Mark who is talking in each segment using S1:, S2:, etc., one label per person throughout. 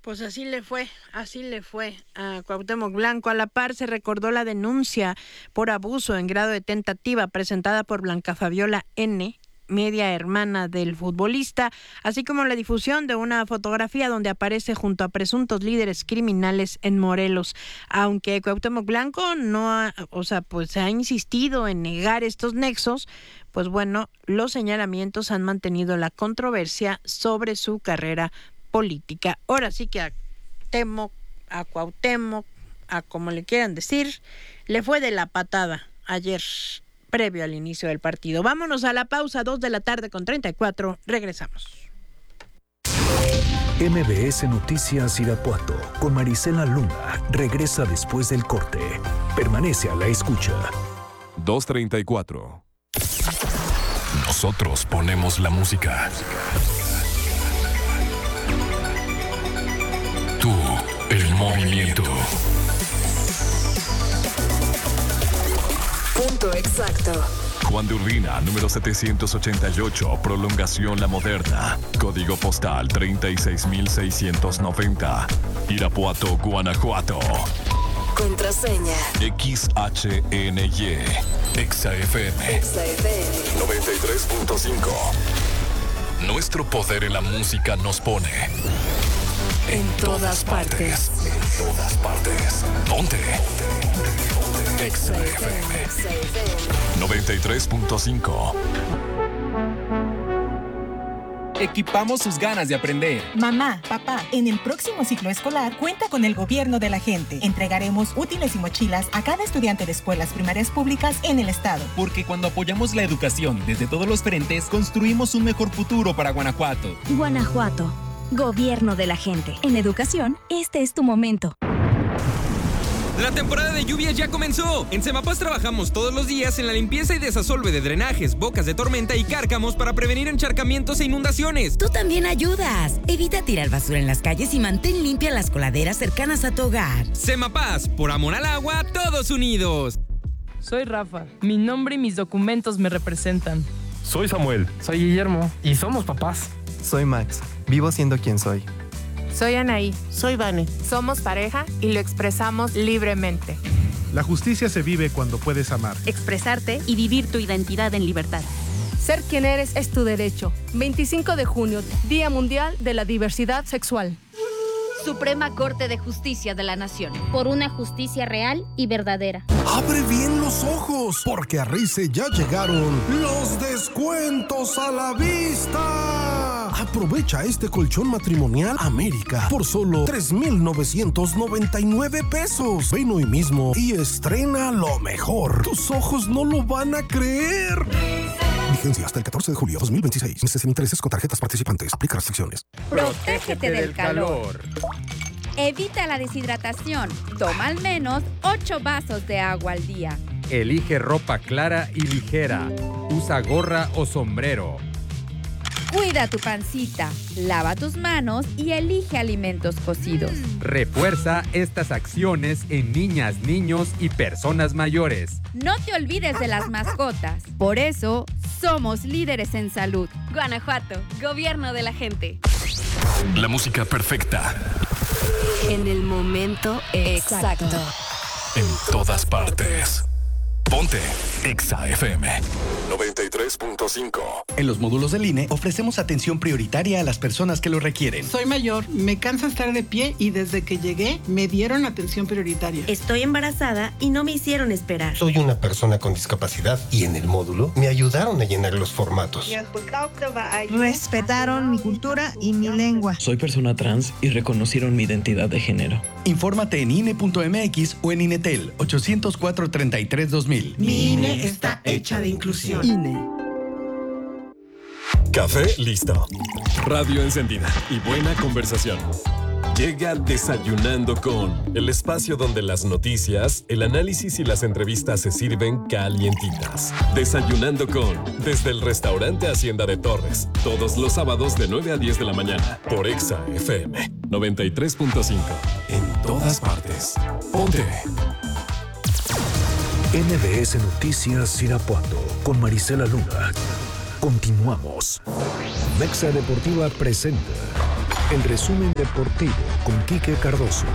S1: Pues así le fue a Cuauhtémoc Blanco. A la par se recordó la denuncia por abuso en grado de tentativa presentada por Blanca Fabiola N., media hermana del futbolista, así como la difusión de una fotografía donde aparece junto a presuntos líderes criminales en Morelos. Aunque Cuauhtémoc Blanco se ha insistido en negar estos nexos, pues bueno, los señalamientos han mantenido la controversia sobre su carrera política. Ahora sí que a Cuauhtémoc, a como le quieran decir, le fue de la patada ayer, previo al inicio del partido. Vámonos a la pausa, 2:34 p.m. Regresamos.
S2: MBS Noticias Irapuato con Marisela Luna regresa después del corte. Permanece a la escucha.
S3: 2:34. Nosotros ponemos la música. Tú, el movimiento.
S4: Punto exacto.
S3: Juan de Urbina, número 788, prolongación La Moderna. Código postal 36690. Irapuato, Guanajuato.
S4: Contraseña
S3: XHNY. EXA-FM 93.5. Nuestro poder en la música nos pone
S4: en todas partes.
S3: En todas partes. Ponte. EXA-FM 93.5.
S5: Equipamos sus ganas de aprender.
S6: Mamá, papá, en el próximo ciclo escolar cuenta con el gobierno de la gente. Entregaremos útiles y mochilas a cada estudiante de escuelas primarias públicas en el estado.
S5: Porque cuando apoyamos la educación desde todos los frentes, construimos un mejor futuro para Guanajuato.
S7: Guanajuato, gobierno de la gente. En educación, este es tu momento.
S8: La temporada de lluvias ya comenzó. En Semapas trabajamos todos los días en la limpieza y desasolve de drenajes, bocas de tormenta y cárcamos para prevenir encharcamientos e inundaciones.
S9: Tú también ayudas. Evita tirar basura en las calles y mantén limpias las coladeras cercanas a tu hogar.
S8: Semapas, por amor al agua, todos unidos.
S10: Soy Rafa. Mi nombre y mis documentos me representan.
S11: Soy Samuel.
S12: Soy Guillermo. Y somos papás.
S13: Soy Max. Vivo siendo quien soy.
S14: Soy Anaí.
S15: Soy Vane.
S14: Somos pareja y lo expresamos libremente.
S16: La justicia se vive cuando puedes amar,
S7: expresarte y vivir tu identidad en libertad.
S17: Ser quien eres es tu derecho. 25 de junio, Día Mundial de la Diversidad Sexual.
S18: Suprema Corte de Justicia de la Nación. Por una justicia real y verdadera.
S19: Abre bien los ojos, porque a Rice ya llegaron los descuentos a la vista. Aprovecha este colchón matrimonial América por solo 3,999 pesos. Ven hoy mismo y estrena lo mejor. Tus ojos no lo van a creer. Vigencia hasta el 14 de julio 2026. Meses sin intereses con tarjetas participantes. Aplica restricciones.
S18: Protégete del calor. Evita la deshidratación. Toma al menos 8 vasos de agua al día.
S20: Elige ropa clara y ligera. Usa gorra o sombrero.
S18: Cuida tu pancita, lava tus manos y elige alimentos cocidos.
S20: Refuerza estas acciones en niñas, niños y personas mayores.
S18: No te olvides de las mascotas. Por eso, somos líderes en salud.
S7: Guanajuato, gobierno de la gente.
S3: La música perfecta.
S4: En el momento exacto.
S3: En todas partes. Ponte EXA-FM 93.5.
S21: En los módulos del INE ofrecemos atención prioritaria a las personas que lo requieren.
S22: Soy mayor, me cansa estar de pie y desde que llegué me dieron atención prioritaria.
S23: Estoy embarazada y no me hicieron esperar.
S24: Soy una persona con discapacidad y en el módulo me ayudaron a llenar los formatos.
S25: Respetaron mi cultura y mi lengua.
S26: Soy persona trans y reconocieron mi identidad de género.
S21: Infórmate en INE.mx o en INETEL 804-33-2000.
S22: Mi INE está hecha de inclusión. INE.
S3: Café listo. Radio encendida y buena conversación. Llega Desayunando con, el espacio donde las noticias, el análisis y las entrevistas se sirven calientitas. Desayunando con, desde el restaurante Hacienda de Torres, todos los sábados de 9 a 10 de la mañana, por EXA-FM 93.5. En todas partes. Ponte.
S2: MBS Noticias Irapuato con Marisela Luna. Continuamos. Mexa Deportiva presenta El resumen deportivo con Quique Cardoso.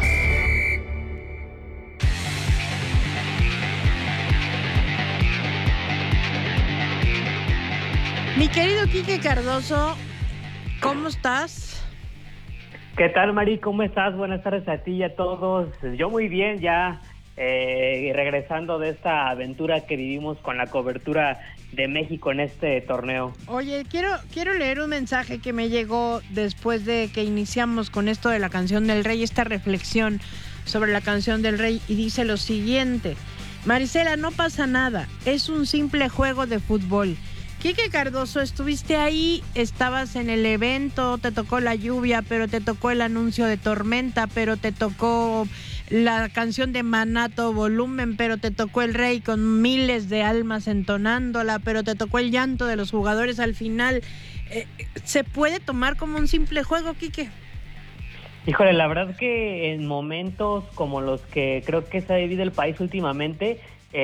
S1: Mi querido Quique Cardoso, ¿cómo estás?
S5: ¿Qué tal, Mari? ¿Cómo estás? Buenas tardes a ti y a todos. Yo muy bien, ya regresando de esta aventura que vivimos con la cobertura de México en este torneo.
S1: Oye, quiero leer un mensaje que me llegó después de que iniciamos con esto de la canción del Rey, esta reflexión sobre la canción del Rey, y dice lo siguiente: Marisela, no pasa nada, es un simple juego de fútbol. Quique Cardoso, estuviste ahí, estabas en el evento, te tocó la lluvia, pero te tocó el anuncio de tormenta, pero te tocó la canción de Manato Volumen, pero te tocó el Rey con miles de almas entonándola, pero te tocó el llanto de los jugadores al final. ¿Se puede tomar como un simple juego, Quique?
S5: Híjole, la verdad que en momentos como los que creo que se ha vivido el país últimamente,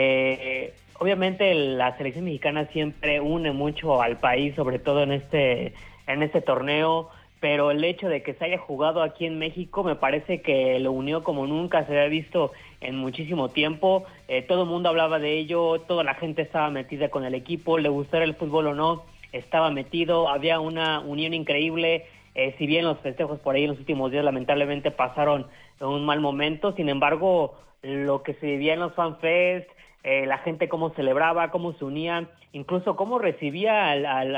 S5: obviamente la selección mexicana siempre une mucho al país, sobre todo en este torneo, pero el hecho de que se haya jugado aquí en México me parece que lo unió como nunca se había visto en muchísimo tiempo. Todo el mundo hablaba de ello, toda la gente estaba metida con el equipo, le gustara el fútbol o no, estaba metido, había una unión increíble. Si bien los festejos por ahí en los últimos días lamentablemente pasaron un mal momento, sin embargo, lo que se vivía en los FanFest, la gente cómo celebraba, cómo se unía, incluso cómo recibía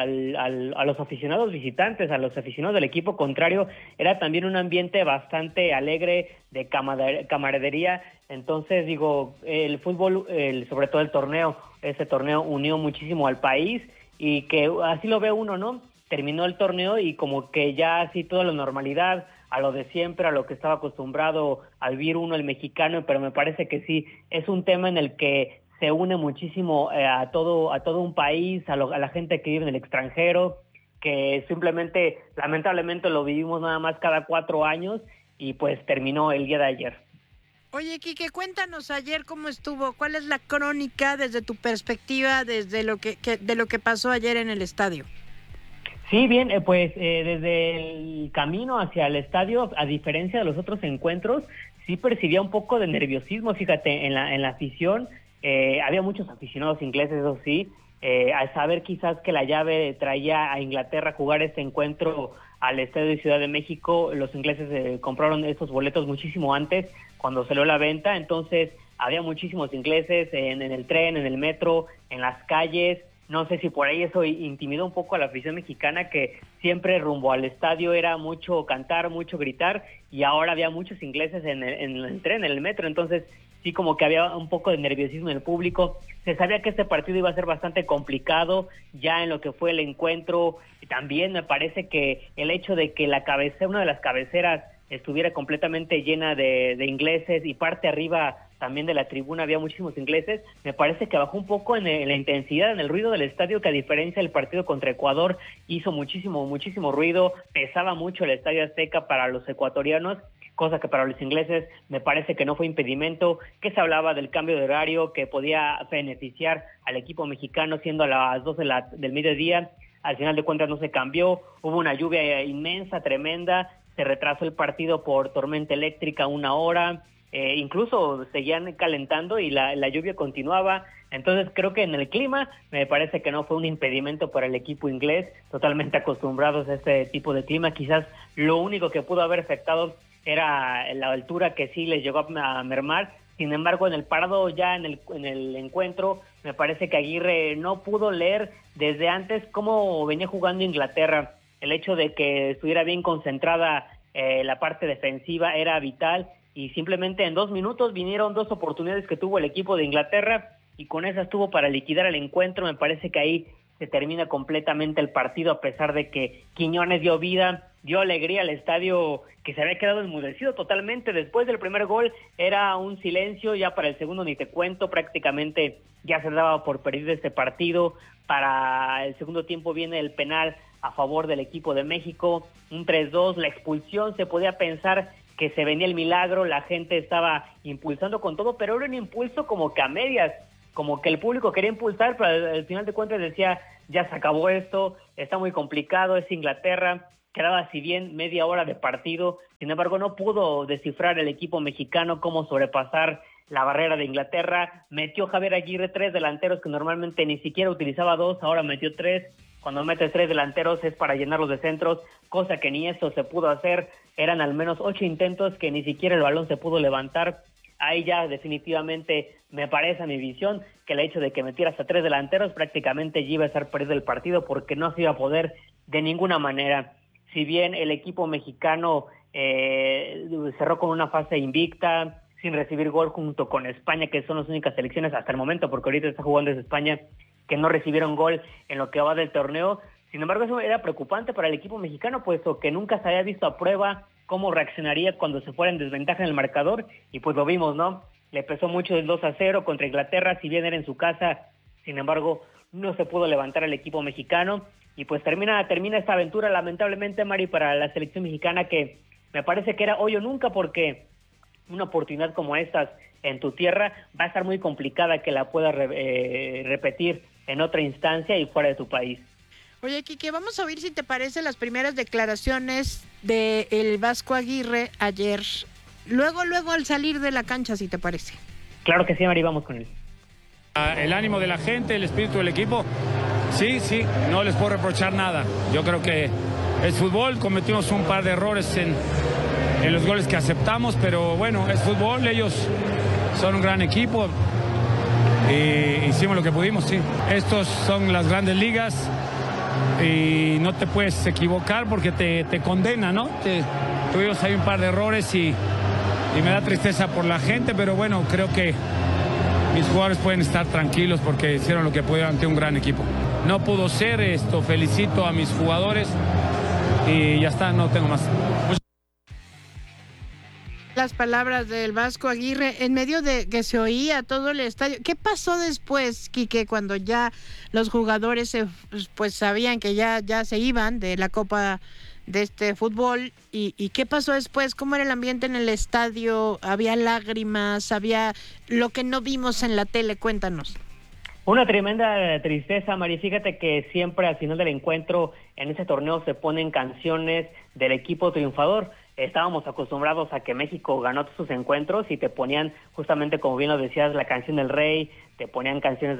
S5: a los aficionados visitantes, a los aficionados del equipo contrario, era también un ambiente bastante alegre, de camaradería. Entonces, digo, el fútbol, sobre todo ese torneo unió muchísimo al país, y que así lo ve uno, ¿no? Terminó el torneo y como que ya así toda la normalidad, a lo de siempre, a lo que estaba acostumbrado a vivir uno, el mexicano, pero me parece que sí, es un tema en el que se une muchísimo a todo un país, a la gente que vive en el extranjero, que simplemente, lamentablemente lo vivimos nada más cada 4 años, y pues terminó el día de ayer.
S1: Oye, Quique, cuéntanos ayer cómo estuvo, cuál es la crónica desde tu perspectiva, desde lo que pasó ayer en el estadio.
S5: Sí, bien, pues desde el camino hacia el estadio, a diferencia de los otros encuentros, sí percibía un poco de nerviosismo, fíjate, en la afición. Había muchos aficionados ingleses, eso sí, al saber quizás que la llave traía a Inglaterra a jugar este encuentro al Estadio de Ciudad de México, los ingleses compraron esos boletos muchísimo antes, cuando salió la venta. Entonces había muchísimos ingleses en el tren, en el metro, en las calles. No sé si por ahí eso intimidó un poco a la afición mexicana, que siempre rumbo al estadio era mucho cantar, mucho gritar, y ahora había muchos ingleses en el tren, en el metro. Entonces sí, como que había un poco de nerviosismo en el público. Se sabía que este partido iba a ser bastante complicado ya en lo que fue el encuentro. También me parece que el hecho de que una de las cabeceras estuviera completamente llena de ingleses, y parte arriba también de la tribuna había muchísimos ingleses, me parece que bajó un poco en la intensidad, en el ruido del estadio, que a diferencia del partido contra Ecuador hizo muchísimo ruido, pesaba mucho el Estadio Azteca para los ecuatorianos, cosa que para los ingleses me parece que no fue impedimento, que se hablaba del cambio de horario que podía beneficiar al equipo mexicano siendo a las 12 del mediodía. Al final de cuentas no se cambió, hubo una lluvia inmensa, tremenda, se retrasó el partido por tormenta eléctrica 1 hora, incluso seguían calentando y la lluvia continuaba. Entonces creo que en el clima me parece que no fue un impedimento para el equipo inglés, totalmente acostumbrados a este tipo de clima. Quizás lo único que pudo haber afectado era la altura, que sí les llegó a mermar. Sin embargo, en el parado, ya en el encuentro, me parece que Aguirre no pudo leer desde antes cómo venía jugando Inglaterra. El hecho de que estuviera bien concentrada la parte defensiva era vital, y simplemente en 2 minutos vinieron 2 oportunidades que tuvo el equipo de Inglaterra, y con esas tuvo para liquidar el encuentro. Me parece que ahí se termina completamente el partido, a pesar de que Quiñones dio vida, dio alegría al estadio, que se había quedado enmudecido totalmente. Después del primer gol era un silencio, ya para el segundo ni te cuento, prácticamente ya se daba por perdido este partido. Para el segundo tiempo viene el penal a favor del equipo de México, un 3-2, la expulsión. Se podía pensar que se venía el milagro, la gente estaba impulsando con todo, pero era un impulso como que a medias, como que el público quería impulsar, pero al final de cuentas decía, ya se acabó esto, está muy complicado, es Inglaterra, quedaba si bien media hora de partido, sin embargo no pudo descifrar el equipo mexicano cómo sobrepasar la barrera de Inglaterra. Metió Javier Aguirre 3 delanteros que normalmente ni siquiera utilizaba 2, ahora metió 3. Cuando metes 3 delanteros es para llenarlos de centros, cosa que ni eso se pudo hacer. Eran al menos 8 intentos que ni siquiera el balón se pudo levantar. Ahí ya definitivamente me parece a mi visión que el hecho de que metieras a 3 delanteros prácticamente ya iba a estar perdido el partido porque no se iba a poder de ninguna manera. Si bien el equipo mexicano cerró con una fase invicta, sin recibir gol junto con España, que son las únicas selecciones hasta el momento, porque ahorita está jugando desde España, que no recibieron gol en lo que va del torneo. Sin embargo, eso era preocupante para el equipo mexicano, puesto que nunca se había visto a prueba cómo reaccionaría cuando se fuera en desventaja en el marcador, y pues lo vimos, ¿no? Le pesó mucho el 2-0 contra Inglaterra, si bien era en su casa, sin embargo, no se pudo levantar el equipo mexicano, y pues termina esta aventura, lamentablemente, Mari, para la selección mexicana, que me parece que era hoy o nunca, porque una oportunidad como estas en tu tierra va a estar muy complicada que la puedas repetir en otra instancia y fuera de tu país.
S1: Oye, Quique, vamos a oír si te parece las primeras declaraciones de el Vasco Aguirre ayer, luego al salir de la cancha, si te parece.
S5: Claro que sí, Mari, vamos con él.
S6: El ánimo de la gente, el espíritu del equipo, sí, no les puedo reprochar nada. Yo creo que es fútbol, cometimos un par de errores en los goles que aceptamos, pero bueno, es fútbol, ellos son un gran equipo y hicimos lo que pudimos, sí. Estos son las grandes ligas y no te puedes equivocar porque te condena, ¿no? Tuvimos ahí un par de errores y me da tristeza por la gente, pero bueno, creo que mis jugadores pueden estar tranquilos porque hicieron lo que pudieron ante un gran equipo. No pudo ser esto, felicito a mis jugadores y ya está, no tengo más.
S1: Las palabras del Vasco Aguirre en medio de que se oía todo el estadio. ¿Qué pasó después, Quique, cuando ya los jugadores pues sabían que ya se iban de la Copa de este fútbol? ¿Y qué pasó después? ¿Cómo era el ambiente en el estadio? ¿Había lágrimas? ¿Había lo que no vimos en la tele? Cuéntanos.
S5: Una tremenda tristeza, Mari. Fíjate que siempre al final del encuentro en ese torneo se ponen canciones del equipo triunfador. Estábamos acostumbrados a que México ganó todos sus encuentros y te ponían, justamente como bien lo decías, la canción del Rey, te ponían canciones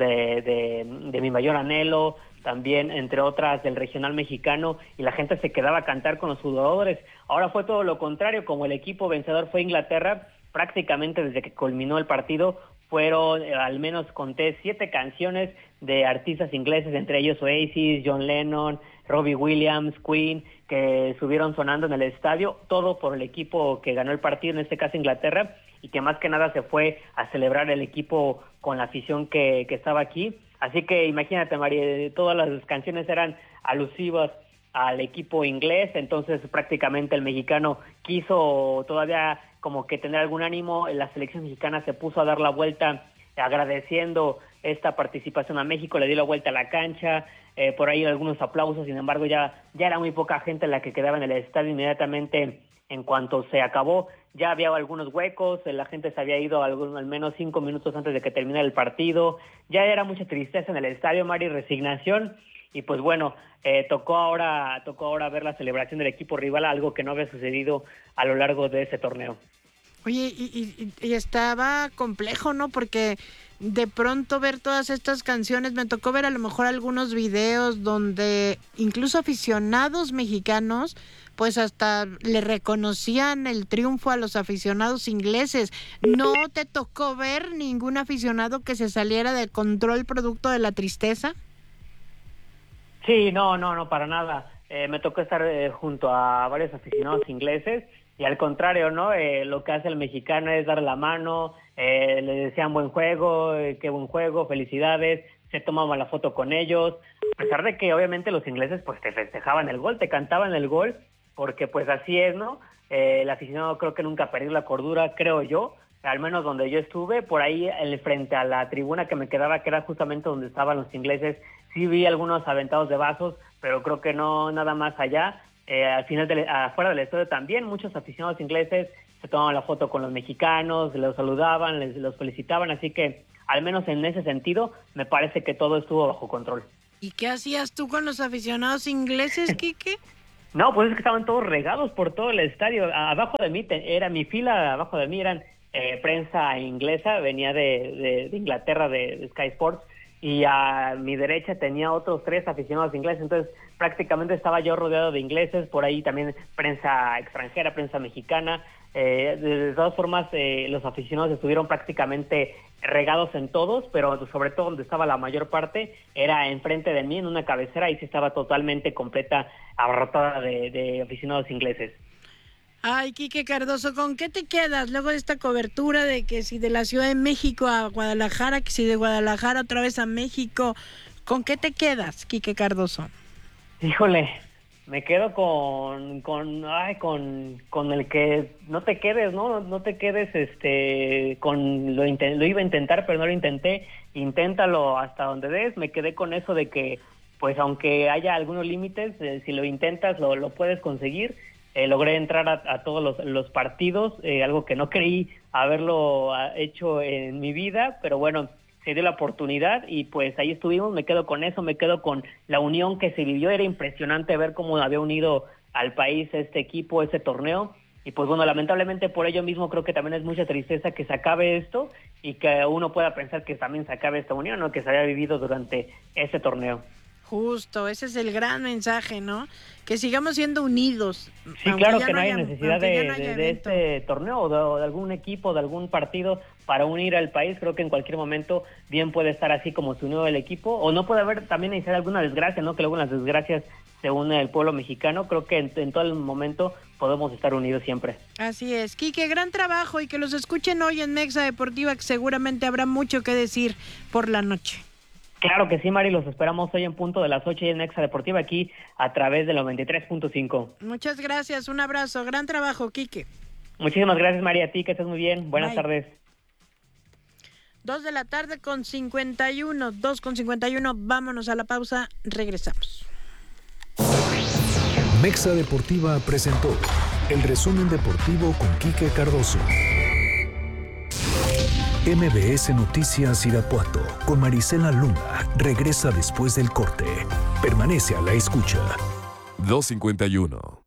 S5: de Mi Mayor Anhelo, también entre otras del regional mexicano, y la gente se quedaba a cantar con los jugadores. Ahora fue todo lo contrario, como el equipo vencedor fue Inglaterra, prácticamente desde que culminó el partido fueron, al menos conté, 7 canciones de artistas ingleses, entre ellos Oasis, John Lennon, Robbie Williams, Queen, que estuvieron sonando en el estadio, todo por el equipo que ganó el partido, en este caso Inglaterra, y que más que nada se fue a celebrar el equipo con la afición que estaba aquí. Así que imagínate, María, todas las canciones eran alusivas al equipo inglés, entonces prácticamente el mexicano quiso todavía como que tener algún ánimo, la selección mexicana se puso a dar la vuelta agradeciendo esta participación a México, le dio la vuelta a la cancha, por ahí algunos aplausos, sin embargo ya era muy poca gente la que quedaba en el estadio inmediatamente en cuanto se acabó. Ya había algunos huecos, la gente se había ido al menos 5 minutos antes de que terminara el partido, ya era mucha tristeza en el estadio, Mari, resignación, y pues bueno, tocó ahora ver la celebración del equipo rival, algo que no había sucedido a lo largo de ese torneo.
S1: Oye, y estaba complejo, ¿no? Porque de pronto ver todas estas canciones, me tocó ver a lo mejor algunos videos donde incluso aficionados mexicanos pues hasta le reconocían el triunfo a los aficionados ingleses. ¿No te tocó ver ningún aficionado que se saliera de control producto de la tristeza?
S5: Sí, no, para nada. Me tocó estar junto a varios aficionados ingleses y al contrario, ¿no? Lo que hace el mexicano es dar la mano, le decían buen juego, qué buen juego, felicidades, se tomaban la foto con ellos, a pesar de que obviamente los ingleses pues te festejaban el gol, te cantaban el gol, porque pues así es, ¿no? El aficionado creo que nunca perdió la cordura, creo yo, al menos donde yo estuve, por ahí frente a la tribuna que me quedaba, que era justamente donde estaban los ingleses, sí vi algunos aventados de vasos, pero creo que no nada más allá. Al final, afuera del estadio también, muchos aficionados ingleses se tomaban la foto con los mexicanos, los saludaban, los felicitaban, así que al menos en ese sentido me parece que todo estuvo bajo control.
S1: ¿Y qué hacías tú con los aficionados ingleses, Quique?
S5: No, pues es que estaban todos regados por todo el estadio. Abajo de mí, era mi fila, abajo de mí eran prensa inglesa, venía de Inglaterra, de Sky Sports, y a mi derecha tenía otros 3 aficionados ingleses, entonces prácticamente estaba yo rodeado de ingleses, por ahí también prensa extranjera, prensa mexicana. De todas formas, los aficionados estuvieron prácticamente regados en todos, pero sobre todo donde estaba la mayor parte era enfrente de mí, en una cabecera, y sí estaba totalmente completa, abarrotada de aficionados ingleses.
S1: Ay, Quique Cardoso, ¿con qué te quedas luego de esta cobertura de que si de la Ciudad de México a Guadalajara, que si de Guadalajara otra vez a México? ¿Con qué te quedas, Quique Cardoso?
S5: Híjole, me quedo con el que no te quedes, ¿no? No te quedes con lo iba a intentar, pero no lo intenté. Inténtalo hasta donde des. Me quedé con eso de que, pues aunque haya algunos límites, si lo intentas lo puedes conseguir. Logré entrar a todos los partidos, algo que no creí haberlo hecho en mi vida, pero bueno, se dio la oportunidad y pues ahí estuvimos. Me quedo con eso, me quedo con la unión que se vivió. Era impresionante ver cómo había unido al país este equipo, este torneo, y pues bueno, lamentablemente por ello mismo creo que también es mucha tristeza que se acabe esto y que uno pueda pensar que también se acabe esta unión, ¿no?, que se había vivido durante ese torneo.
S1: Justo, ese es el gran mensaje, ¿no? Que sigamos siendo unidos.
S5: Sí, claro que no hay necesidad de este torneo o de algún equipo, de algún partido para unir al país. Creo que en cualquier momento bien puede estar así como se unió el equipo, o no puede haber también iniciar alguna desgracia, ¿no? Que luego en las desgracias se une el pueblo mexicano. Creo que en todo el momento podemos estar unidos siempre.
S1: Así es. Quique, gran trabajo, y que los escuchen hoy en Mexa Deportiva, que seguramente habrá mucho que decir por la noche.
S5: Claro que sí, Mari, los esperamos hoy en punto de las 8 y en Mexa Deportiva, aquí a través del 93.5.
S1: Muchas gracias, un abrazo, gran trabajo, Quique.
S5: Muchísimas gracias, Mari, a ti, que estés muy bien. Buenas tardes.
S1: 2:51, 2:51, vámonos a la pausa, regresamos.
S2: Mexa Deportiva presentó el resumen deportivo con Quique Cardoso. MBS Noticias Irapuato con Marisela Luna regresa después del corte. Permanece a la escucha.
S3: 2:51.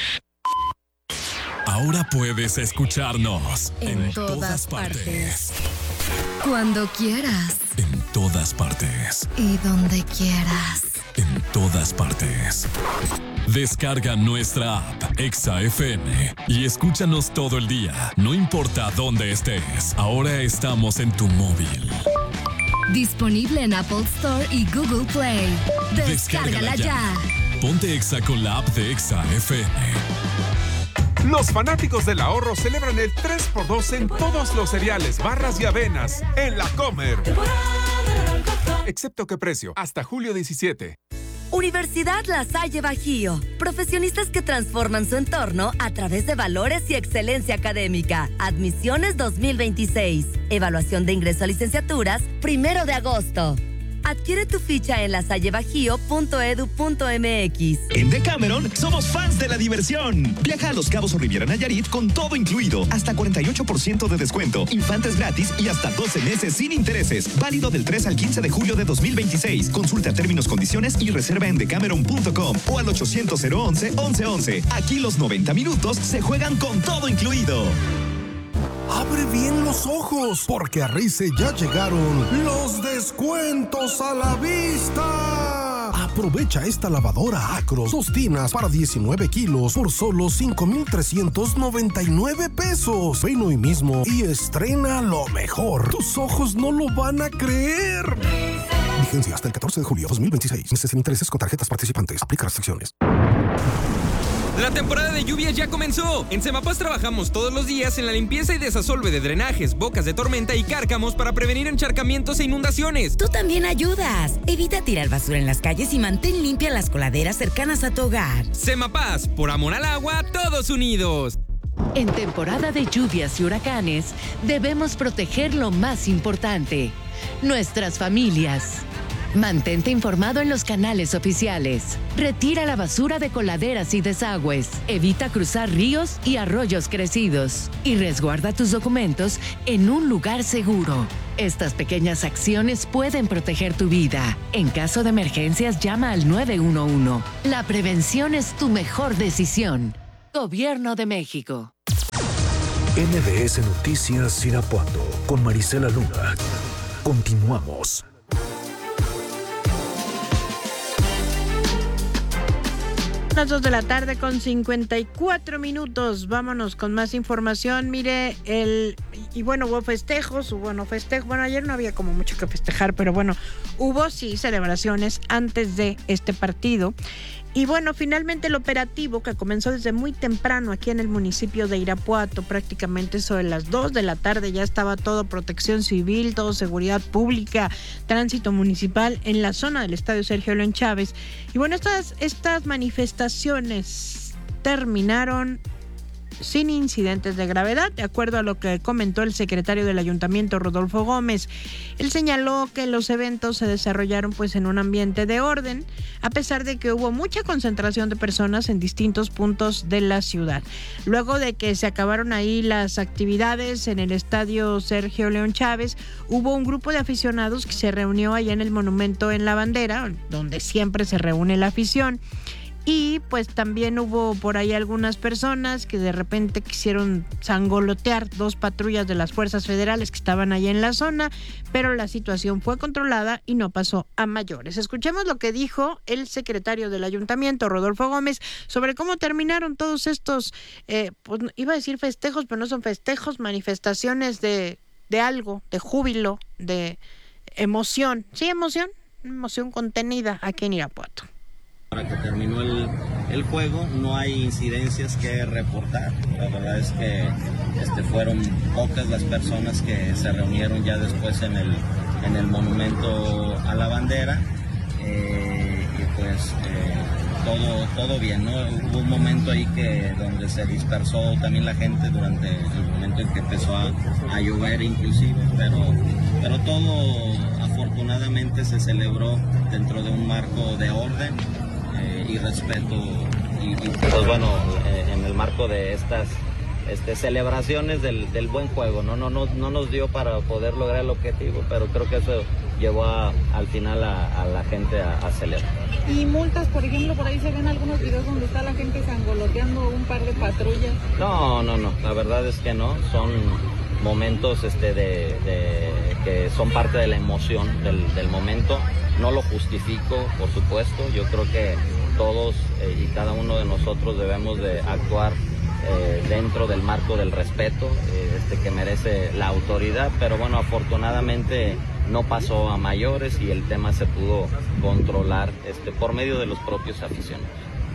S3: Ahora puedes escucharnos
S4: en todas partes. Cuando quieras.
S3: En todas partes.
S4: Y donde quieras.
S3: En todas partes. Descarga nuestra app Exa FM y escúchanos todo el día, no importa dónde estés. Ahora estamos en tu móvil.
S4: Disponible en Apple Store y Google Play. Descárgala ya.
S3: Ponte Exa con la app de Exa FM.
S8: Los fanáticos del ahorro celebran el 3x2 en todos los cereales, barras y avenas en La Comer. Excepto qué precio, hasta julio 17.
S9: Universidad La Salle Bajío. Profesionistas que transforman su entorno a través de valores y excelencia académica. Admisiones 2026. Evaluación de ingreso a licenciaturas, 1 de agosto. Adquiere tu ficha en lasallebajío.edu.mx.
S10: En Decameron somos fans de la diversión. Viaja a Los Cabos o Riviera Nayarit con todo incluido. Hasta 48% de descuento, infantes gratis y hasta 12 meses sin intereses. Válido del 3 al 15 de julio de 2026. Consulta términos, condiciones y reserva en decameron.com o al 800-011-1111. Aquí los 90 minutos se juegan con todo incluido.
S19: Abre bien los ojos, porque a Rice ya llegaron los descuentos a la vista. Aprovecha esta lavadora Acros 2 tinas para 19 kilos por solo 5,399 pesos. Ven hoy mismo y estrena lo mejor. Tus ojos no lo van a creer. Vigencia hasta el 14 de julio 2026. Meses sin intereses con tarjetas participantes. Aplica restricciones.
S11: La temporada de lluvias ya comenzó. En Semapaz trabajamos todos los días en la limpieza y desasolve de drenajes, bocas de tormenta y cárcamos para prevenir encharcamientos e inundaciones.
S9: Tú también ayudas. Evita tirar basura en las calles y mantén limpias las coladeras cercanas a tu hogar.
S11: Semapaz, por amor al agua, todos unidos.
S12: En temporada de lluvias y huracanes, debemos proteger lo más importante: nuestras familias. Mantente informado en los canales oficiales. Retira la basura de coladeras y desagües. Evita cruzar ríos y arroyos crecidos. Y resguarda tus documentos en un lugar seguro. Estas pequeñas acciones pueden proteger tu vida. En caso de emergencias, llama al 911. La prevención es tu mejor decisión. Gobierno de México.
S2: MBS Noticias Irapuato con Marisela Luna. Continuamos.
S1: Las 2 de la tarde con 54 minutos. Vámonos con más información. Mire, hubo festejos, Bueno, ayer no había como mucho que festejar, pero bueno, hubo sí celebraciones antes de este partido. Y bueno, finalmente el operativo que comenzó desde muy temprano aquí en el municipio de Irapuato, prácticamente sobre las 2 de la tarde ya estaba todo protección civil, todo seguridad pública, tránsito municipal en la zona del estadio Sergio León Chávez. Y bueno, estas manifestaciones terminaron sin incidentes de gravedad, de acuerdo a lo que comentó el secretario del ayuntamiento, Rodolfo Gómez. Él señaló que los eventos se desarrollaron en un ambiente de orden, a pesar de que hubo mucha concentración de personas en distintos puntos de la ciudad. Luego de que se acabaron ahí las actividades en el estadio Sergio León Chávez, hubo un grupo de aficionados que se reunió allá en el monumento en la bandera, donde siempre se reúne la afición. Y también hubo por ahí algunas personas que de repente quisieron sangolotear 2 patrullas de las fuerzas federales que estaban ahí en la zona, pero la situación fue controlada y no pasó a mayores. Escuchemos lo que dijo el secretario del ayuntamiento, Rodolfo Gómez, sobre cómo terminaron todos estos, iba a decir festejos, pero no son festejos, manifestaciones de algo, de júbilo, de emoción. Sí, emoción contenida aquí en Irapuato.
S13: Para que terminó el juego, no hay incidencias que reportar. La verdad es que fueron pocas las personas que se reunieron ya después en el monumento a la bandera. Todo bien, ¿no? Hubo un momento ahí donde se dispersó también la gente durante el momento en que empezó a llover inclusive, pero todo afortunadamente se celebró dentro de un marco de orden y respeto y pues bueno, en el marco de estas celebraciones del buen juego, no nos dio para poder lograr el objetivo, pero creo que eso llevó al final a la gente a celebrar.
S14: ¿Y multas, por ejemplo? Por ahí se ven algunos videos donde está la gente sangoloteando un par de patrullas. No,
S13: la verdad es que no, son momentos que son parte de la emoción del momento. No lo justifico, por supuesto. Yo creo que todos y cada uno de nosotros debemos de actuar dentro del marco del respeto que merece la autoridad, pero bueno, afortunadamente no pasó a mayores y el tema se pudo controlar por medio de los propios aficionados.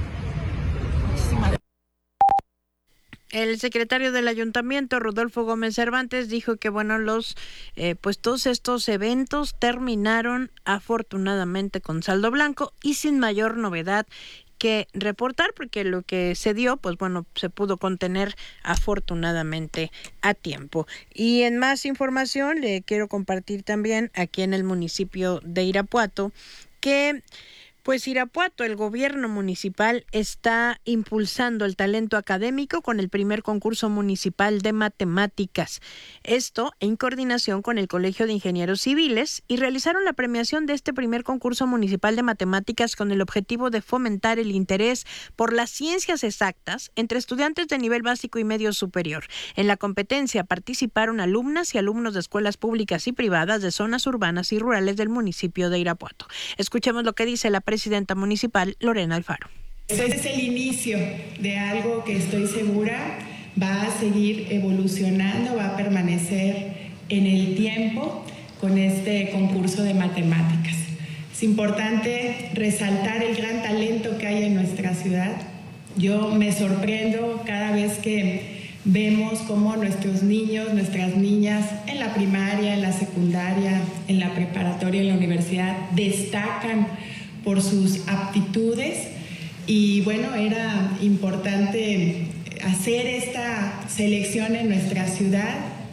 S1: El secretario del ayuntamiento, Rodolfo Gómez Cervantes, dijo que bueno, todos estos eventos terminaron afortunadamente con saldo blanco y sin mayor novedad que reportar, porque lo que se dio, se pudo contener afortunadamente a tiempo. Y en más información le quiero compartir también aquí en el municipio de Irapuato que Irapuato, el gobierno municipal está impulsando el talento académico con el primer concurso municipal de matemáticas. Esto en coordinación con el Colegio de Ingenieros Civiles, y realizaron la premiación de este primer concurso municipal de matemáticas con el objetivo de fomentar el interés por las ciencias exactas entre estudiantes de nivel básico y medio superior. En la competencia participaron alumnas y alumnos de escuelas públicas y privadas de zonas urbanas y rurales del municipio de Irapuato. Escuchemos lo que dice la presidenta municipal, Lorena Alfaro.
S15: Este es el inicio de algo que estoy segura va a seguir evolucionando, va a permanecer en el tiempo con este concurso de matemáticas. Es importante resaltar el gran talento que hay en nuestra ciudad. Yo me sorprendo cada vez que vemos cómo nuestros niños, nuestras niñas en la primaria, en la secundaria, en la preparatoria, en la universidad destacan por sus aptitudes, y bueno, era importante hacer esta selección en nuestra ciudad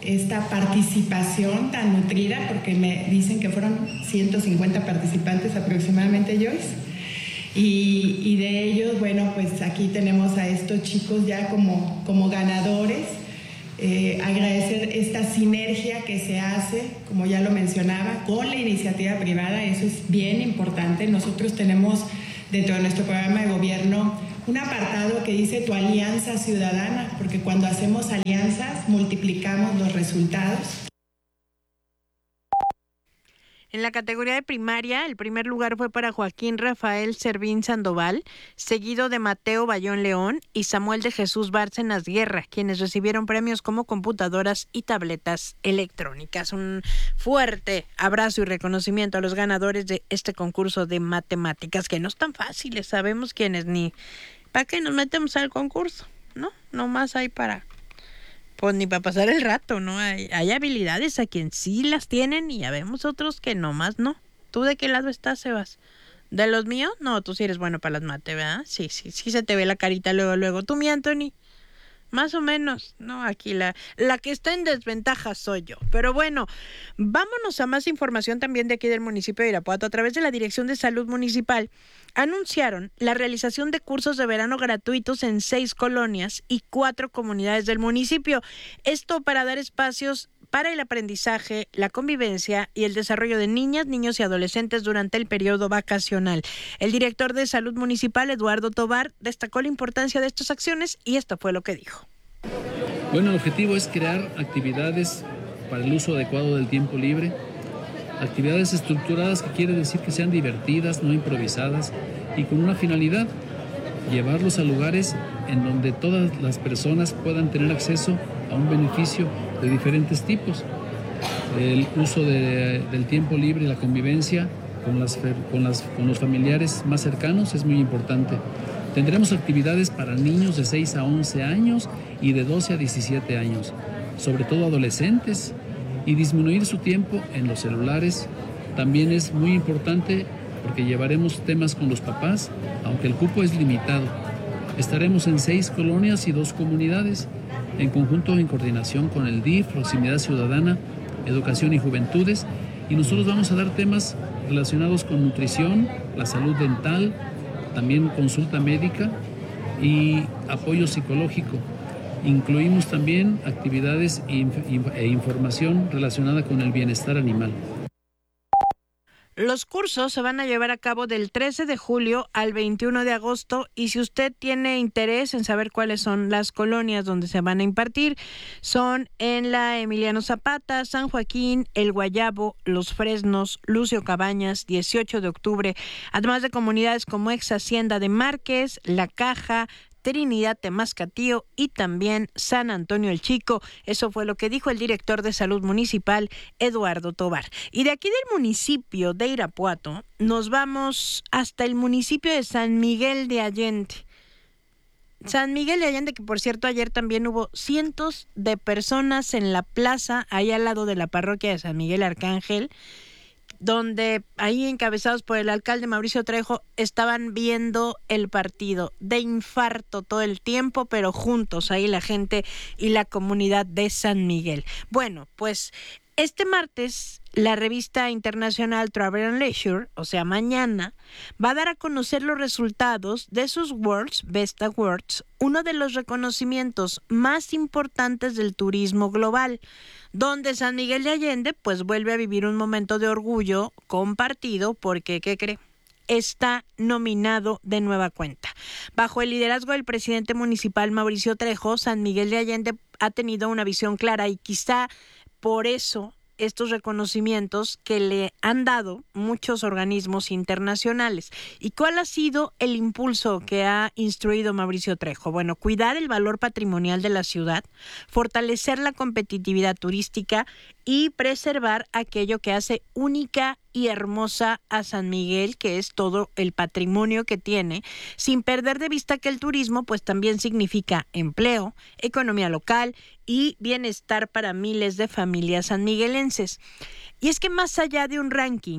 S15: esta participación tan nutrida, porque me dicen que fueron 150 participantes aproximadamente, Joyce. Y de ellos, bueno, pues aquí tenemos a estos chicos ya como ganadores. Agradecer esta sinergia que se hace, como ya lo mencionaba, con la iniciativa privada. Eso es bien importante. Nosotros tenemos dentro de nuestro programa de gobierno un apartado que dice tu alianza ciudadana, porque cuando hacemos alianzas multiplicamos los resultados.
S1: En la categoría de primaria, el primer lugar fue para Joaquín Rafael Servín Sandoval, seguido de Mateo Bayón León y Samuel de Jesús Bárcenas Guerra, quienes recibieron premios como computadoras y tabletas electrónicas. Un fuerte abrazo y reconocimiento a los ganadores de este concurso de matemáticas, que no están fáciles, sabemos quiénes, ni para qué nos metemos al concurso, ¿no? Nomás hay para... Pues ni para pasar el rato, ¿no? Hay habilidades a quien sí las tienen y ya vemos otros que nomás no. ¿Tú de qué lado estás, Sebas? ¿De los míos? No, tú sí eres bueno para las mates, ¿verdad? Sí se te ve la carita luego. ¿Tú, mi Anthony? Más o menos, ¿no? Aquí la que está en desventaja soy yo. Pero bueno, vámonos a más información también de aquí del municipio de Irapuato. A través de la Dirección de Salud Municipal, anunciaron la realización de cursos de verano gratuitos en 6 colonias y 4 comunidades del municipio. Esto para dar espacios para el aprendizaje, la convivencia y el desarrollo de niñas, niños y adolescentes durante el periodo vacacional. El director de Salud Municipal, Eduardo Tobar, destacó la importancia de estas acciones y esto fue lo que dijo.
S7: Bueno, el objetivo es crear actividades para el uso adecuado del tiempo libre, actividades estructuradas, que quiere decir que sean divertidas, no improvisadas y con una finalidad, llevarlos a lugares en donde todas las personas puedan tener acceso a un beneficio de diferentes tipos. El uso del tiempo libre y la convivencia con los familiares más cercanos es muy importante. Tendremos actividades para niños de 6 a 11 años y de 12 a 17 años, sobre todo adolescentes, y disminuir su tiempo en los celulares. También es muy importante porque llevaremos temas con los papás, aunque el cupo es limitado. Estaremos en 6 colonias y 2 comunidades, en conjunto en coordinación con el DIF, Proximidad Ciudadana, Educación y Juventudes, y nosotros vamos a dar temas relacionados con nutrición, la salud dental, también consulta médica y apoyo psicológico. Incluimos también actividades e información relacionada con el bienestar animal.
S1: Los cursos se van a llevar a cabo del 13 de julio al 21 de agosto y si usted tiene interés en saber cuáles son las colonias donde se van a impartir, son en la Emiliano Zapata, San Joaquín, El Guayabo, Los Fresnos, Lucio Cabañas, 18 de octubre, además de comunidades como Ex Hacienda de Márquez, La Caja, Trinidad Temascatío y también San Antonio el Chico. Eso fue lo que dijo el director de Salud Municipal, Eduardo Tobar. Y de aquí del municipio de Irapuato nos vamos hasta el municipio de San Miguel de Allende. San Miguel de Allende, que por cierto ayer también hubo cientos de personas en la plaza, ahí al lado de la parroquia de San Miguel Arcángel, donde ahí encabezados por el alcalde Mauricio Trejo estaban viendo el partido de infarto todo el tiempo, pero juntos ahí la gente y la comunidad de San Miguel. Bueno, pues este martes la revista internacional Travel and Leisure, o sea mañana, va a dar a conocer los resultados de sus World's Best Awards, uno de los reconocimientos más importantes del turismo global, donde San Miguel de Allende pues vuelve a vivir un momento de orgullo compartido porque, ¿qué cree? Está nominado de nueva cuenta. Bajo el liderazgo del presidente municipal Mauricio Trejo, San Miguel de Allende ha tenido una visión clara y quizá por eso estos reconocimientos que le han dado muchos organismos internacionales. ¿Y cuál ha sido el impulso que ha instruido Mauricio Trejo? Bueno, cuidar el valor patrimonial de la ciudad, fortalecer la competitividad turística y preservar aquello que hace única y hermosa a San Miguel, que es todo el patrimonio que tiene, sin perder de vista que el turismo pues también significa empleo, economía local y bienestar para miles de familias sanmiguelenses. Y es que más allá de un ranking,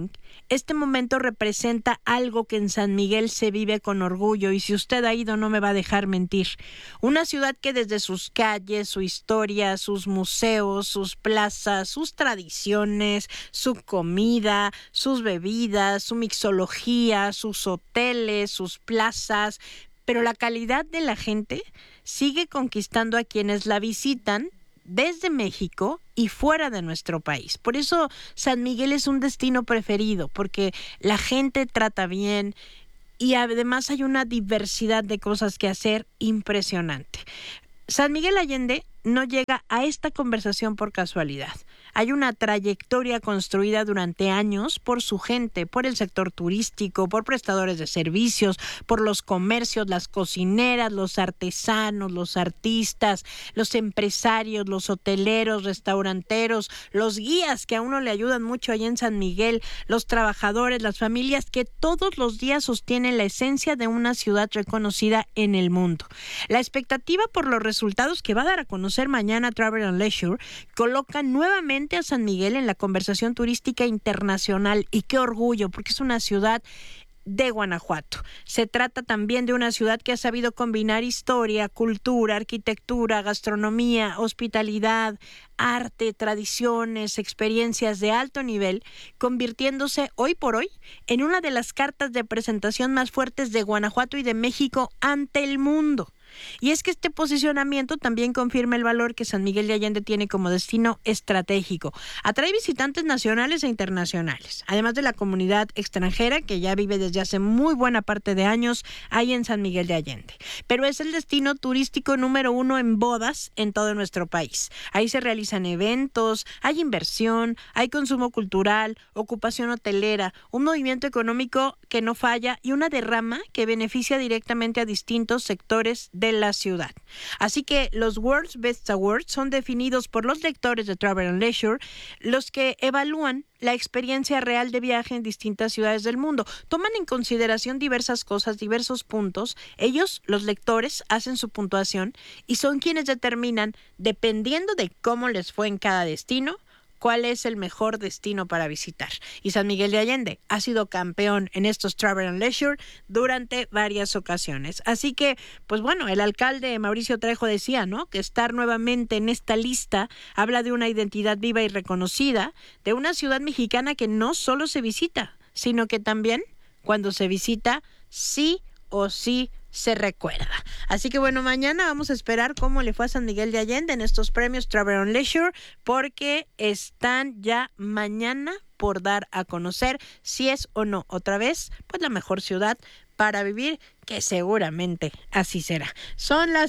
S1: Este momento representa algo que en San Miguel se vive con orgullo, y si usted ha ido no me va a dejar mentir. Una ciudad que desde sus calles, su historia, sus museos, sus plazas, sus tradiciones, su comida, sus bebidas, su mixología, sus hoteles, sus plazas, pero la calidad de la gente sigue conquistando a quienes la visitan desde México y fuera de nuestro país. Por eso San Miguel es un destino preferido, porque la gente trata bien y además hay una diversidad de cosas que hacer impresionante. San Miguel Allende no llega a esta conversación por casualidad. Hay una trayectoria construida durante años por su gente, por el sector turístico, por prestadores de servicios, por los comercios, las cocineras, los artesanos, los artistas, los empresarios, los hoteleros, restauranteros, los guías que a uno le ayudan mucho allá en San Miguel, los trabajadores, las familias que todos los días sostienen la esencia de una ciudad reconocida en el mundo. La expectativa por los resultados que va a dar a conocer mañana Travel + Leisure coloca nuevamente a San Miguel en la conversación turística internacional, y qué orgullo, porque es una ciudad de Guanajuato. Se trata también de una ciudad que ha sabido combinar historia, cultura, arquitectura, gastronomía, hospitalidad, arte, tradiciones, experiencias de alto nivel, convirtiéndose hoy por hoy en una de las cartas de presentación más fuertes de Guanajuato y de México ante el mundo. Y es que este posicionamiento también confirma el valor que San Miguel de Allende tiene como destino estratégico. Atrae visitantes nacionales e internacionales, además de la comunidad extranjera que ya vive desde hace muy buena parte de años ahí en San Miguel de Allende. Pero es el destino turístico número 1 en bodas en todo nuestro país. Ahí se realizan eventos, hay inversión, hay consumo cultural, ocupación hotelera, un movimiento económico que no falla y una derrama que beneficia directamente a distintos sectores de la ciudad. Así que los World's Best Awards son definidos por los lectores de Travel + Leisure, los que evalúan la experiencia real de viaje en distintas ciudades del mundo. Toman en consideración diversas cosas, diversos puntos. Ellos, los lectores, hacen su puntuación y son quienes determinan, dependiendo de cómo les fue en cada destino, cuál es el mejor destino para visitar. Y San Miguel de Allende ha sido campeón en estos Travel + Leisure durante varias ocasiones. Así que, pues bueno, el alcalde Mauricio Trejo decía, ¿no?, que estar nuevamente en esta lista habla de una identidad viva y reconocida de una ciudad mexicana que no solo se visita, sino que también, cuando se visita, sí o sí se recuerda. Así que bueno, mañana vamos a esperar cómo le fue a San Miguel de Allende en estos premios Travel + Leisure, porque están ya mañana por dar a conocer si es o no otra vez pues la mejor ciudad para vivir, que seguramente así será. Son las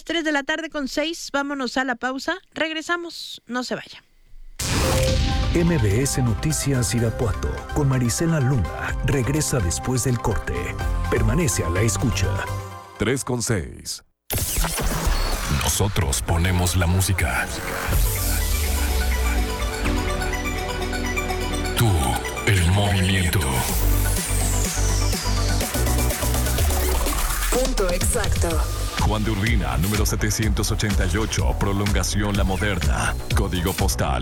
S1: 3:06 p.m, vámonos a la pausa, regresamos, no se vaya.
S2: MBS Noticias Irapuato con Marisela Luna regresa después del corte. Permanece a la escucha.
S3: 3:06. Nosotros ponemos la música. Tú, el movimiento.
S4: Punto exacto.
S3: Juan de Urbina, número 788, prolongación La Moderna. Código postal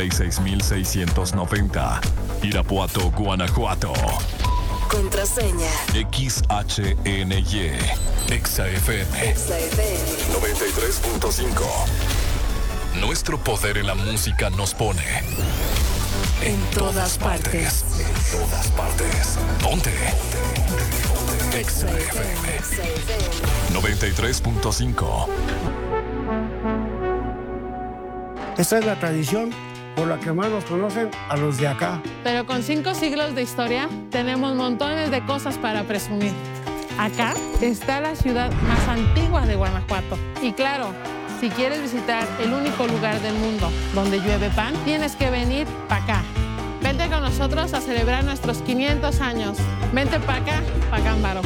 S3: 36690. Irapuato, Guanajuato.
S4: Contraseña.
S3: XHNY. XFM. 93.5. Nuestro poder en la música nos pone en todas partes. En todas partes. ¿Dónde? XFM 93.5.
S16: Esta es la tradición por la que más nos conocen a los de acá.
S14: Pero con 5 siglos de historia, tenemos montones de cosas para presumir. Acá está la ciudad más antigua de Guanajuato. Y claro, si quieres visitar el único lugar del mundo donde llueve pan, tienes que venir para acá. Vente con nosotros a celebrar nuestros 500 años. Vente para acá, pa' Gámbaro.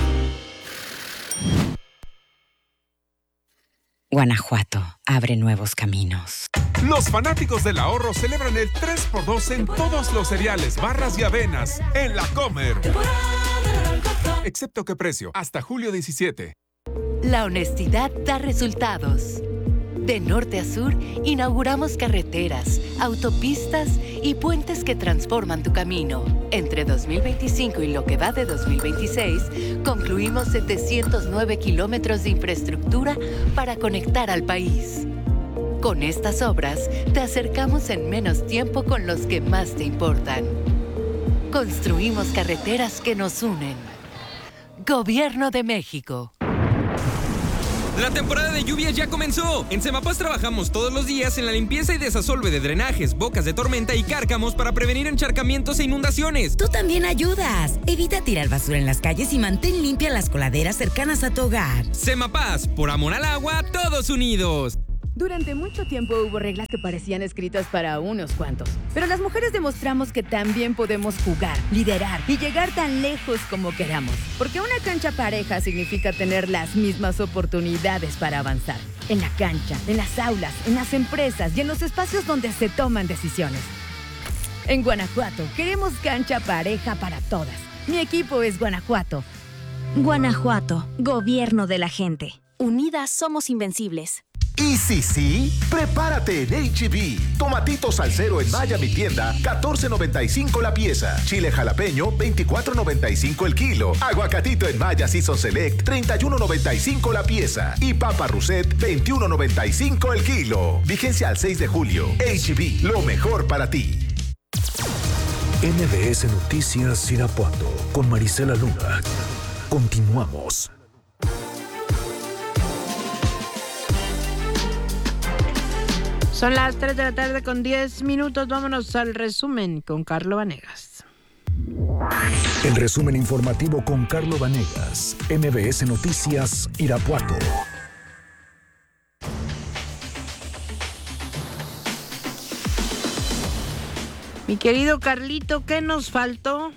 S17: Guanajuato abre nuevos caminos.
S8: Los fanáticos del ahorro celebran el 3x2 en todos los cereales, barras y avenas en La Comer. Excepto que precio, hasta julio 17.
S12: La honestidad da resultados. De norte a sur, inauguramos carreteras, autopistas y puentes que transforman tu camino. Entre 2025 y lo que va de 2026, concluimos 709 kilómetros de infraestructura para conectar al país. Con estas obras, te acercamos en menos tiempo con los que más te importan. Construimos carreteras que nos unen. Gobierno de México.
S11: La temporada de lluvias ya comenzó. En Semapaz trabajamos todos los días en la limpieza y desasolve de drenajes, bocas de tormenta y cárcamos para prevenir encharcamientos e inundaciones.
S17: Tú también ayudas. Evita tirar basura en las calles y mantén limpias las coladeras cercanas a tu hogar.
S11: Semapaz, por amor al agua, todos unidos.
S18: Durante mucho tiempo hubo reglas que parecían escritas para unos cuantos, pero las mujeres demostramos que también podemos jugar, liderar y llegar tan lejos como queramos, porque una cancha pareja significa tener las mismas oportunidades para avanzar. En la cancha, en las aulas, en las empresas y en los espacios donde se toman decisiones. En Guanajuato queremos cancha pareja para todas. Mi equipo es Guanajuato.
S20: Guanajuato, gobierno de la gente. Unidas somos invencibles.
S23: Y sí, prepárate en H-E-B. Tomatitos al cero en Maya Mi Tienda, $14.95 la pieza. Chile jalapeño, $24.95 el kilo. Aguacatito en Maya Season Select, $31.95 la pieza. Y papa Rousset, $21.95 el kilo. Vigencia al 6 de julio. H-E-B, lo mejor para ti.
S2: MBS Noticias Irapuato con Marisela Luna. Continuamos.
S1: Son las 3 de la tarde con 10 minutos. Vámonos al resumen con Carlo Vanegas.
S2: El resumen informativo con Carlo Vanegas. MBS Noticias Irapuato.
S1: Mi querido Carlito, ¿qué nos faltó?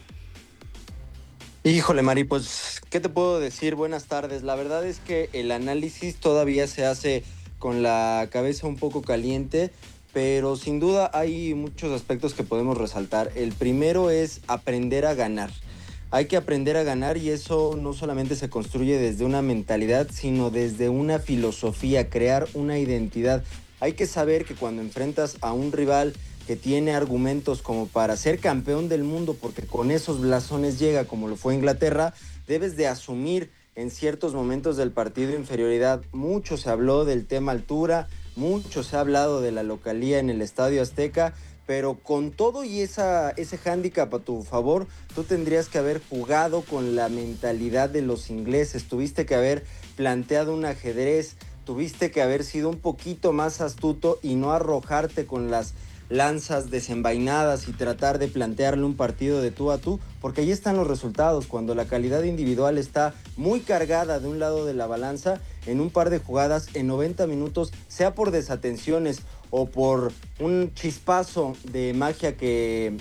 S24: Híjole, Mari, pues, ¿qué te puedo decir? Buenas tardes. La verdad es que el análisis todavía se hace con la cabeza un poco caliente, pero sin duda hay muchos aspectos que podemos resaltar. El primero es aprender a ganar. Hay que aprender a ganar y eso no solamente se construye desde una mentalidad, sino desde una filosofía, crear una identidad. Hay que saber que cuando enfrentas a un rival que tiene argumentos como para ser campeón del mundo, porque con esos blasones llega, como lo fue Inglaterra, debes de asumir en ciertos momentos del partido inferioridad. Mucho se habló del tema altura, mucho se ha hablado de la localía en el Estadio Azteca, pero con todo y ese hándicap a tu favor, tú tendrías que haber jugado con la mentalidad de los ingleses, tuviste que haber planteado un ajedrez, tuviste que haber sido un poquito más astuto y no arrojarte con las lanzas desenvainadas y tratar de plantearle un partido de tú a tú, porque ahí están los resultados. Cuando la calidad individual está muy cargada de un lado de la balanza, en un par de jugadas, en 90 minutos, sea por desatenciones o por un chispazo de magia que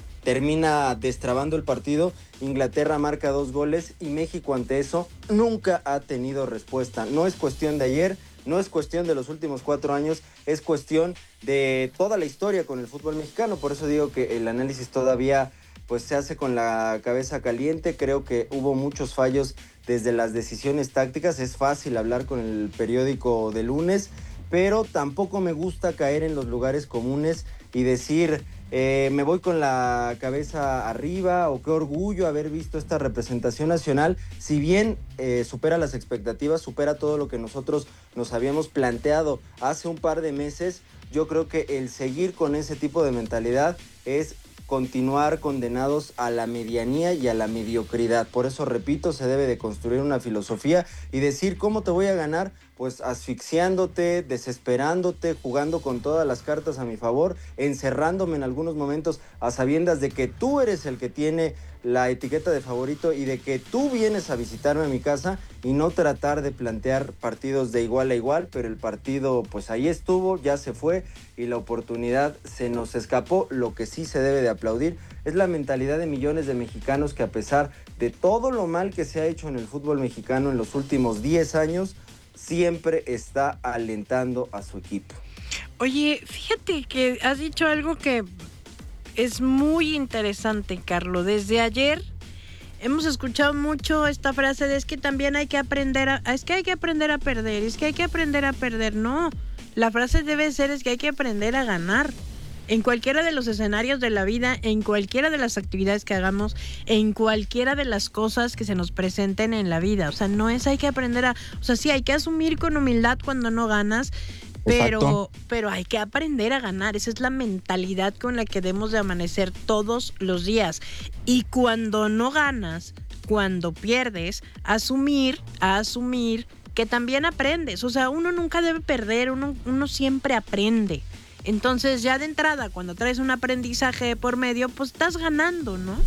S24: termina destrabando el partido, Inglaterra marca 2 goles y México ante eso nunca ha tenido respuesta. No es cuestión de ayer, no es cuestión de los últimos 4 años, es cuestión de toda la historia con el fútbol mexicano. Por eso digo que el análisis todavía pues se hace con la cabeza caliente. Creo que hubo muchos fallos desde las decisiones tácticas. Es fácil hablar con el periódico de lunes, pero tampoco me gusta caer en los lugares comunes y decir me voy con la cabeza arriba o qué orgullo haber visto esta representación nacional. Si bien supera las expectativas, supera todo lo que nosotros nos habíamos planteado hace un par de meses, yo creo que el seguir con ese tipo de mentalidad es continuar condenados a la medianía y a la mediocridad. Por eso, repito, se debe de construir una filosofía y decir cómo te voy a ganar, pues asfixiándote, desesperándote, jugando con todas las cartas a mi favor, encerrándome en algunos momentos a sabiendas de que tú eres el que tiene la etiqueta de favorito y de que tú vienes a visitarme a mi casa y no tratar de plantear partidos de igual a igual, pero el partido pues ahí estuvo, ya se fue y la oportunidad se nos escapó. Lo que sí se debe de aplaudir es la mentalidad de millones de mexicanos que a pesar de todo lo mal que se ha hecho en el fútbol mexicano en los últimos 10 años, siempre está alentando a su equipo.
S1: Oye, fíjate que has dicho algo que es muy interesante, Carlos. Desde ayer hemos escuchado mucho esta frase de es que también hay que aprender a perder, es que hay que aprender a perder. No, La frase debe ser es que hay que aprender a ganar. En cualquiera de los escenarios de la vida, en cualquiera de las actividades que hagamos, en cualquiera de las cosas que se nos presenten en la vida. O sea, no es hay que aprender a... O sea, sí, hay que asumir con humildad cuando no ganas, pero hay que aprender a ganar. Esa es la mentalidad con la que debemos de amanecer todos los días. Y cuando no ganas, cuando pierdes, asumir que también aprendes. O sea, uno nunca debe perder, uno siempre aprende. Entonces, ya de entrada, cuando traes un aprendizaje por medio, pues estás ganando, ¿no?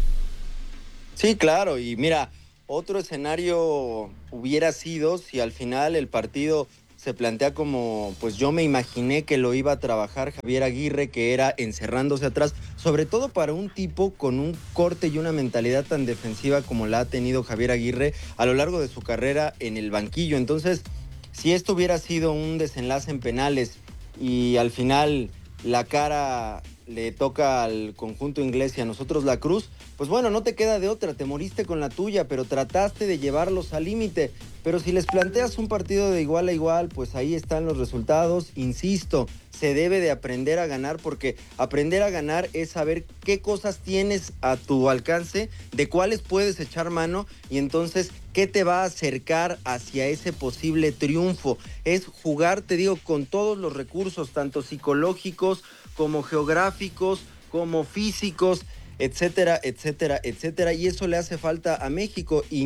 S24: Sí, claro. Y mira, otro escenario hubiera sido si al final el partido se plantea como, pues yo me imaginé que lo iba a trabajar Javier Aguirre, que era encerrándose atrás, sobre todo para un tipo con un corte y una mentalidad tan defensiva como la ha tenido Javier Aguirre a lo largo de su carrera en el banquillo. Entonces, si esto hubiera sido un desenlace en penales y al final la cara le toca al conjunto inglés y a nosotros la cruz, pues bueno, no te queda de otra, te moriste con la tuya, pero trataste de llevarlos al límite. Pero si les planteas un partido de igual a igual, pues ahí están los resultados. Insisto, se debe de aprender a ganar, porque aprender a ganar es saber qué cosas tienes a tu alcance, de cuáles puedes echar mano y entonces qué te va a acercar hacia ese posible triunfo. Es jugar, te digo, con todos los recursos, tanto psicológicos como geográficos, como físicos, etcétera, etcétera, etcétera, y eso le hace falta a México. Y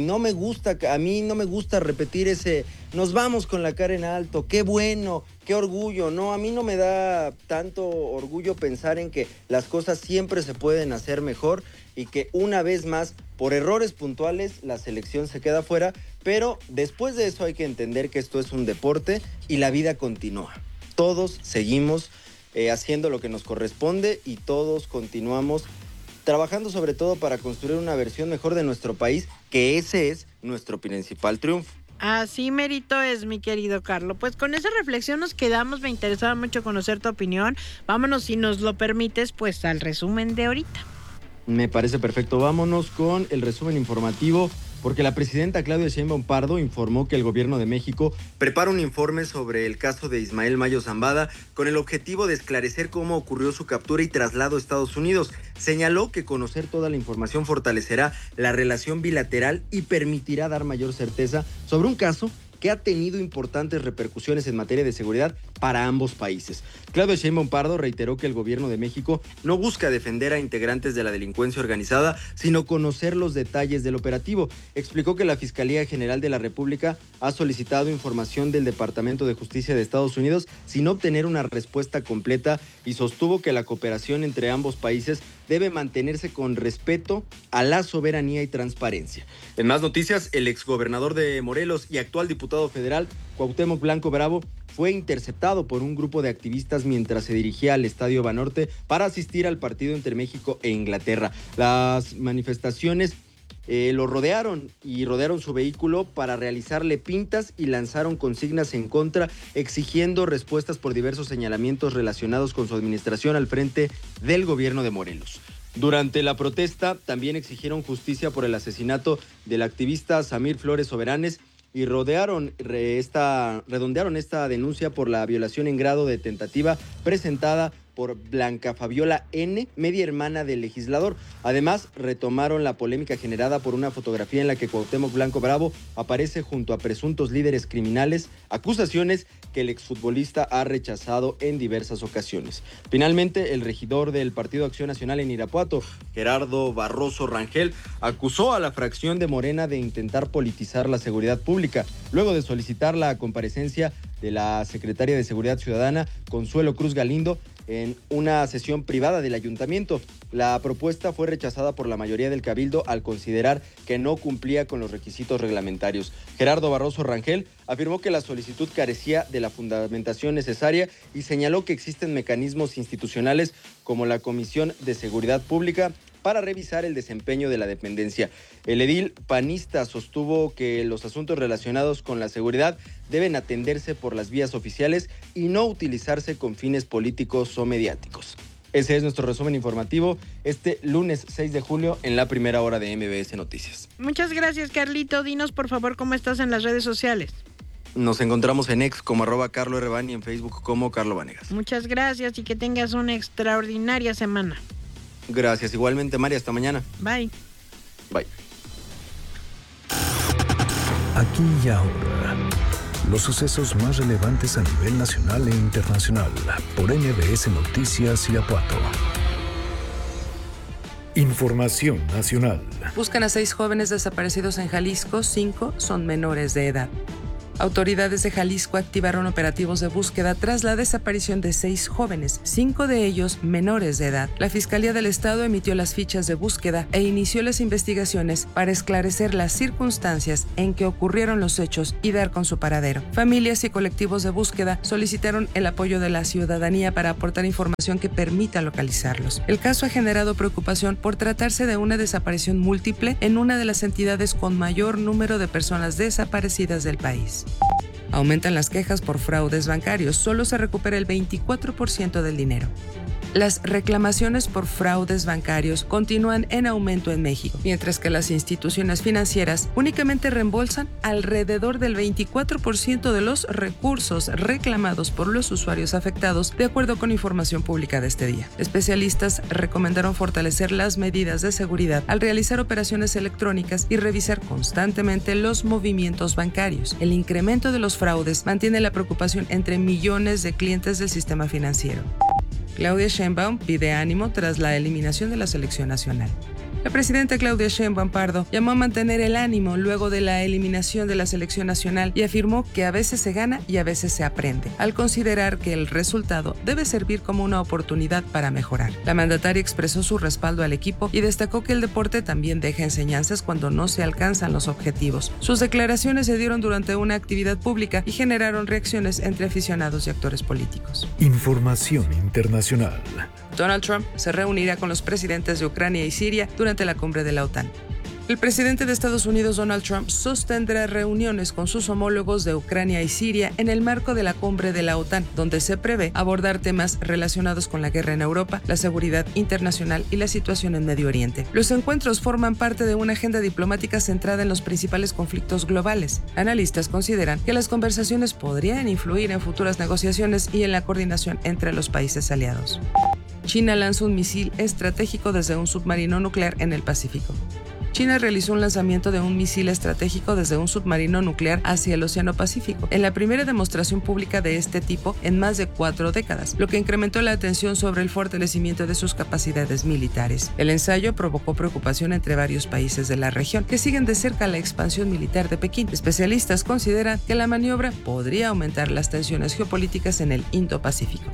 S24: a mí no me gusta repetir ese nos vamos con la cara en alto, qué bueno, qué orgullo. No, a mí no me da tanto orgullo pensar en que las cosas siempre se pueden hacer mejor y que una vez más, por errores puntuales, la selección se queda fuera, pero después de eso hay que entender que esto es un deporte y la vida continúa. Todos seguimos haciendo lo que nos corresponde y todos continuamos trabajando sobre todo para construir una versión mejor de nuestro país, que ese es nuestro principal triunfo.
S1: Así mérito es, mi querido Carlos. Pues con esa reflexión nos quedamos. Me interesaba mucho conocer tu opinión. Vámonos, si nos lo permites, pues al resumen de ahorita.
S24: Me parece perfecto. Vámonos con el resumen informativo, porque la presidenta Claudia Sheinbaum Pardo informó que el gobierno de México prepara un informe sobre el caso de Ismael Mayo Zambada con el objetivo de esclarecer cómo ocurrió su captura y traslado a Estados Unidos. Señaló que conocer toda la información fortalecerá la relación bilateral y permitirá dar mayor certeza sobre un caso que ha tenido importantes repercusiones en materia de seguridad para ambos países. Claudia Sheinbaum Pardo reiteró que el gobierno de México no busca defender a integrantes de la delincuencia organizada, sino conocer los detalles del operativo. Explicó que la Fiscalía General de la República ha solicitado información del Departamento de Justicia de Estados Unidos sin obtener una respuesta completa y sostuvo que la cooperación entre ambos países debe mantenerse con respeto a la soberanía y transparencia. En más noticias, el exgobernador de Morelos y actual diputado federal, Cuauhtémoc Blanco Bravo, fue interceptado por un grupo de activistas mientras se dirigía al Estadio Banorte para asistir al partido entre México e Inglaterra. Las manifestaciones lo rodearon su vehículo para realizarle pintas y lanzaron consignas en contra, exigiendo respuestas por diversos señalamientos relacionados con su administración al frente del gobierno de Morelos. Durante la protesta también exigieron justicia por el asesinato del activista Samir Flores Soberanes y redondearon esta denuncia por la violación en grado de tentativa presentada por Blanca Fabiola N., media hermana del legislador. Además, retomaron la polémica generada por una fotografía en la que Cuauhtémoc Blanco Bravo aparece junto a presuntos líderes criminales, acusaciones que el exfutbolista ha rechazado en diversas ocasiones. Finalmente, el regidor del Partido Acción Nacional en Irapuato, Gerardo Barroso Rangel, acusó a la fracción de Morena de intentar politizar la seguridad pública, luego de solicitar la comparecencia de la secretaria de Seguridad Ciudadana, Consuelo Cruz Galindo, en una sesión privada del ayuntamiento. La propuesta fue rechazada por la mayoría del cabildo al considerar que no cumplía con los requisitos reglamentarios. Gerardo Barroso Rangel afirmó que la solicitud carecía de la fundamentación necesaria y señaló que existen mecanismos institucionales como la Comisión de Seguridad Pública para revisar el desempeño de la dependencia. El edil panista sostuvo que los asuntos relacionados con la seguridad deben atenderse por las vías oficiales y no utilizarse con fines políticos o mediáticos. Ese es nuestro resumen informativo este lunes 6 de julio en la primera hora de MBS Noticias.
S1: Muchas gracias, Carlito. Dinos, por favor, cómo estás en las redes sociales.
S24: Nos encontramos en X como @CarloRban y en Facebook como Carlo Vanegas.
S1: Muchas gracias y que tengas una extraordinaria semana.
S24: Gracias, igualmente, María. Hasta mañana.
S1: Bye.
S24: Bye.
S2: Aquí y ahora, los sucesos más relevantes a nivel nacional e internacional por MBS Noticias Irapuato. Información nacional.
S5: Buscan a 6 jóvenes desaparecidos en Jalisco, 5 son menores de edad. Autoridades de Jalisco activaron operativos de búsqueda tras la desaparición de 6 jóvenes, 5 de ellos menores de edad. La Fiscalía del Estado emitió las fichas de búsqueda e inició las investigaciones para esclarecer las circunstancias en que ocurrieron los hechos y dar con su paradero. Familias y colectivos de búsqueda solicitaron el apoyo de la ciudadanía para aportar información que permita localizarlos. El caso ha generado preocupación por tratarse de una desaparición múltiple en una de las entidades con mayor número de personas desaparecidas del país. Aumentan las quejas por fraudes bancarios, solo se recupera el 24% del dinero. Las reclamaciones por fraudes bancarios continúan en aumento en México, mientras que las instituciones financieras únicamente reembolsan alrededor del 24% de los recursos reclamados por los usuarios afectados, de acuerdo con información pública de este día. Especialistas recomendaron fortalecer las medidas de seguridad al realizar operaciones electrónicas y revisar constantemente los movimientos bancarios. El incremento de los fraudes mantiene la preocupación entre millones de clientes del sistema financiero. Claudia Sheinbaum pide ánimo tras la eliminación de la selección nacional. La presidenta Claudia Sheinbaum Pardo llamó a mantener el ánimo luego de la eliminación de la selección nacional y afirmó que a veces se gana y a veces se aprende, al considerar que el resultado debe servir como una oportunidad para mejorar. La mandataria expresó su respaldo al equipo y destacó que el deporte también deja enseñanzas cuando no se alcanzan los objetivos. Sus declaraciones se dieron durante una actividad pública y generaron reacciones entre aficionados y actores políticos.
S2: Información internacional.
S5: Donald Trump se reunirá con los presidentes de Ucrania y Siria durante la cumbre de la OTAN. El presidente de Estados Unidos, Donald Trump, sostendrá reuniones con sus homólogos de Ucrania y Siria en el marco de la cumbre de la OTAN, donde se prevé abordar temas relacionados con la guerra en Europa, la seguridad internacional y la situación en Medio Oriente. Los encuentros forman parte de una agenda diplomática centrada en los principales conflictos globales. Analistas consideran que las conversaciones podrían influir en futuras negociaciones y en la coordinación entre los países aliados. China lanza un misil estratégico desde un submarino nuclear en el Pacífico. China realizó un lanzamiento de un misil estratégico desde un submarino nuclear hacia el Océano Pacífico, en la primera demostración pública de este tipo en más de 4 décadas, lo que incrementó la atención sobre el fortalecimiento de sus capacidades militares. El ensayo provocó preocupación entre varios países de la región, que siguen de cerca la expansión militar de Pekín. Especialistas consideran que la maniobra podría aumentar las tensiones geopolíticas en el Indo-Pacífico.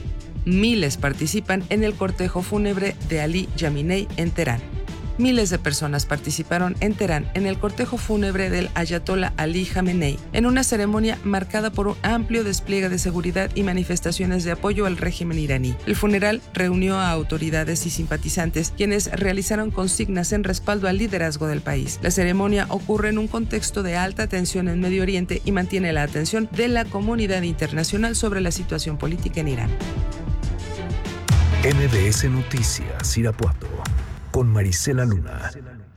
S5: Miles participan en el cortejo fúnebre de Ali Khamenei en Teherán. Miles de personas participaron en Teherán en el cortejo fúnebre del ayatolá Ali Khamenei, en una ceremonia marcada por un amplio despliegue de seguridad y manifestaciones de apoyo al régimen iraní. El funeral reunió a autoridades y simpatizantes, quienes realizaron consignas en respaldo al liderazgo del país. La ceremonia ocurre en un contexto de alta tensión en Medio Oriente y mantiene la atención de la comunidad internacional sobre la situación política en Irán.
S2: MBS Noticias Irapuato con Marisela Luna.